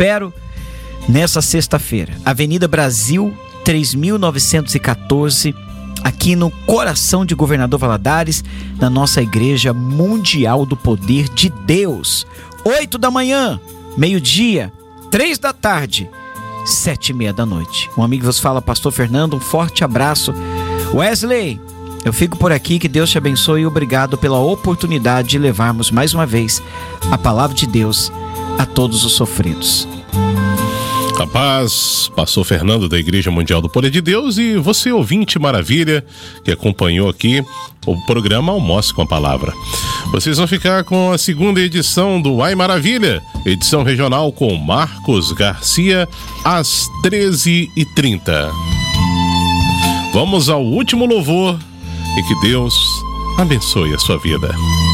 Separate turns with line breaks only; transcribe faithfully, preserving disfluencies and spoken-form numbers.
espero nessa sexta-feira. Avenida Brasil, três mil novecentos e quatorze, aqui no coração de Governador Valadares, na nossa Igreja Mundial do Poder de Deus. Oito da manhã, meio-dia, três da tarde, sete e meia da noite. Um amigo vos fala, Pastor Fernando, um forte abraço. Wesley, eu fico por aqui, que Deus te abençoe e obrigado pela oportunidade de levarmos mais uma vez a palavra de Deus a todos os sofridos.
A paz, Pastor Fernando da Igreja Mundial do Poder de Deus, e você, ouvinte maravilha, que acompanhou aqui o programa Almoce com a Palavra. Vocês vão ficar com a segunda edição do Ai Maravilha, edição regional com Marcos Garcia, às treze e trinta. Vamos ao último louvor e que Deus abençoe a sua vida.